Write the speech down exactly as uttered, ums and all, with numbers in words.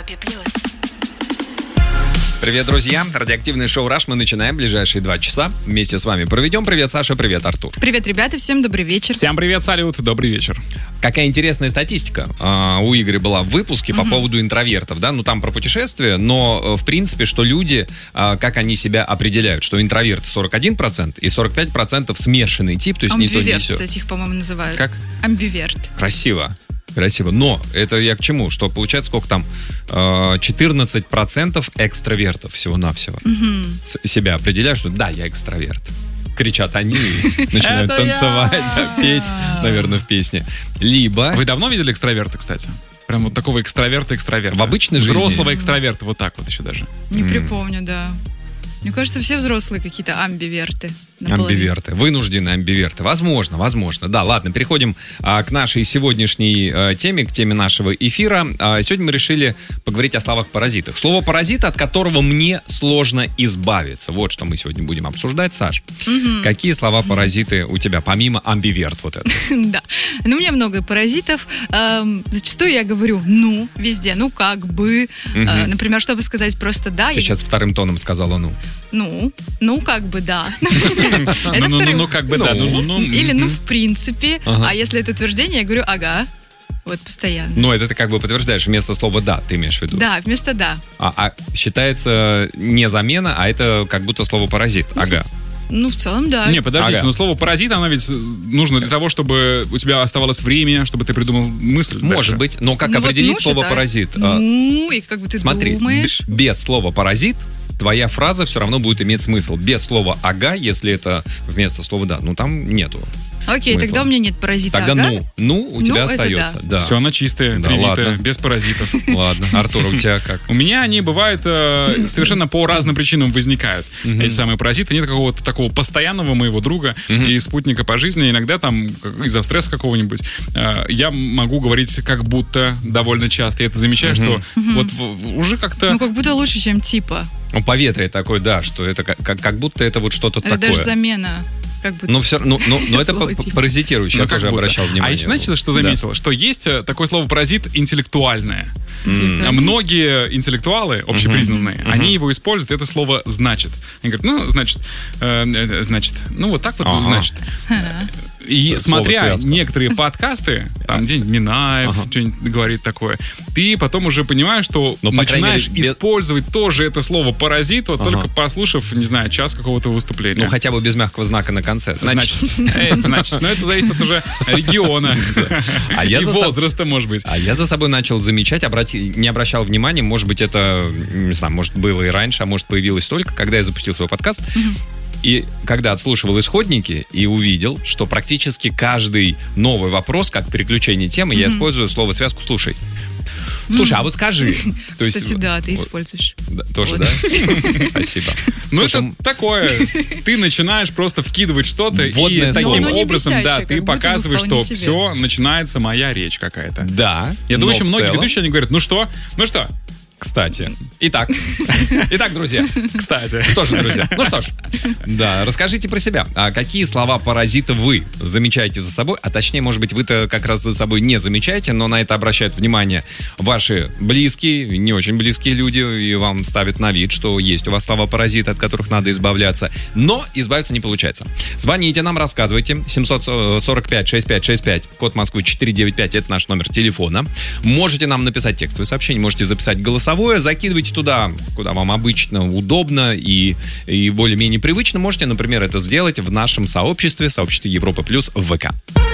Европе плюс. Привет, друзья! Радиоактивное шоу «Раш» мы начинаем ближайшие два часа. Вместе с вами проведем. Привет, Саша, привет, Артур. Привет, ребята, всем добрый вечер. Всем привет, салют, добрый вечер. Какая интересная статистика а, у Игоря была в выпуске по uh-huh. поводу интровертов, да, ну там про путешествия, но в принципе, что люди, а, как они себя определяют, что интроверты сорок один процент и сорок пять процентов смешанный тип, то есть не то, не Амбиверт, сё. кстати, их, по-моему, называют. Как? Амбиверт. Красиво. Красиво. Но это я к чему? Что получается, сколько там? четырнадцать процентов экстравертов всего-навсего. Угу. С- себя определяют, что да, я экстраверт. Кричат они и начинают танцевать, да, петь, наверное, в песне. Либо... Вы давно видели экстраверта, кстати? Прям вот такого экстраверта-экстраверта. В обычной жизни? Взрослого экстраверта, вот так вот еще даже. Не М. припомню, да. Мне кажется, все взрослые какие-то амбиверты. наполовину. Амбиверты, вынужденные амбиверты. Возможно, возможно. Да, ладно, переходим а, к нашей сегодняшней а, теме, к теме нашего эфира. А, сегодня мы решили поговорить о словах-паразитах. Слово «паразит», от которого мне сложно избавиться. Вот что мы сегодня будем обсуждать, Саш. Мгм. Какие слова-паразиты у тебя, помимо амбиверт вот это? Да. Ну, у меня много паразитов. Эм, Зачастую я говорю «ну» везде. Ну, как бы. Мгм. Э, Например, чтобы сказать просто «да». Ты я сейчас вторым тоном сказала «ну». Ну, ну, как бы да. Это Ну-ну-ну, второй- как бы да, ну-ну-ну. Или ну, в принципе. Ага. А если это утверждение, я говорю «ага». Вот постоянно. Но это ты как бы подтверждаешь вместо слова «да», ты имеешь в виду? Да, вместо «да». А, а считается не замена, а это как будто слово «паразит». Ага. Ну, в целом, да. Не, подождите, Ага. но слово «паразит», оно ведь нужно для того, чтобы у тебя оставалось время, чтобы ты придумал мысль. Может дальше. быть, но как Ну, вот, определить ну, слово считай. «паразит»? А, Ну, и как бы ты Смотри, думаешь. б- без слова «паразит» твоя фраза все равно будет иметь смысл. Без слова «ага», если это вместо слова «да», ну там нету. Окей, смысла. тогда у меня нет паразита. Тогда ага. «ну». «Ну» у Ну, тебя это остается. да. Да. Все, она чистая, Да привитая, ладно. без паразитов. Ладно. Артур, у тебя как? У меня они бывают э, совершенно по разным причинам возникают. Мгм. Эти самые паразиты. Нет какого-то такого постоянного моего друга Мгм. и спутника по жизни. Иногда там как- из-за стресса какого-нибудь э, я могу говорить как будто довольно часто. Я это замечаю, Мгм. что вот в- уже как-то... Ну, как будто лучше, чем типа. Ну, поветрие такое, да, что это как, как, как будто это вот что-то Это такое. даже замена. Как будто. Но все равно, ну, но это Слово па- типа. паразитирующее, Ну, я как тоже будто. обращал внимание. А еще знаете, что Да. заметил? Что есть э, такое слово паразит интеллектуальное. Интеллектуальное. А многие интеллектуалы, общепризнанные, Мгм. они его используют, это слово «значит». Они говорят, ну, значит, э, э, значит, ну, вот так вот, Ага. значит. Ага. И Это смотря слово-связка. некоторые подкасты, там, день Минаев Ага. что-нибудь говорит такое, ты потом уже понимаешь, что Ну, по крайней начинаешь мере, без- использовать тоже это слово «паразит», вот Ага. только прослушав, не знаю, час какого-то выступления. Ну, хотя бы без мягкого знака на конце. Значит, э, значит, но это зависит от уже региона А я и за соб- возраста, может быть. А я за собой начал замечать, обрати... не обращал внимания, может быть, это, не знаю, может, было и раньше, а может, появилось только, когда я запустил свой подкаст. И когда отслушивал исходники и увидел, что практически каждый новый вопрос, как переключение темы, я использую слово-связку «слушай». Слушай, а вот скажи. То есть, Кстати, да, ты вот, используешь. да, тоже, Вот. да? Спасибо. Ну, Слушай, это такое. Ты начинаешь просто вкидывать что-то, Вводное и слово. таким Но оно не образом, бесячее, да, как ты будто бы показываешь, вполне что себе. все, начинается моя речь какая-то. да. Я думаю, но еще в многие целом- ведущие, они говорят, ну что, ну что, Кстати. Итак. Итак, друзья. кстати. Что ж, друзья, ну что ж, да, расскажите про себя. А какие слова-паразиты вы замечаете за собой? А точнее, может быть, вы-то как раз за собой не замечаете, но на это обращают внимание ваши близкие, не очень близкие люди, и вам ставят на вид, что есть у вас слова-паразиты, от которых надо избавляться. Но избавиться не получается. Звоните нам, рассказывайте. семь сорок пять шестьдесят пять шестьдесят пять, код Москвы четыреста девяносто пять, это наш номер телефона. Можете нам написать текстовое сообщение, можете записать голосовое. Закидывайте туда, куда вам обычно удобно и, и более-менее привычно. Можете, например, это сделать в нашем сообществе, сообществе Европа Плюс в ВК.